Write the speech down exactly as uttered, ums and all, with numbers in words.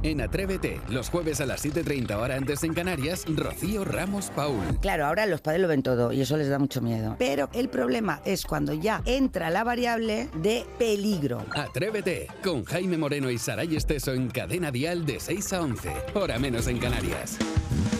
En Atrévete, los jueves a las siete y treinta hora antes en Canarias, Rocío Ramos Paul. Claro, ahora los padres lo ven todo y eso les da mucho miedo. Pero el problema es cuando ya entra la variable de peligro. Atrévete, con Jaime Moreno y Saray Esteso en Cadena Dial de seis a once, hora menos en Canarias.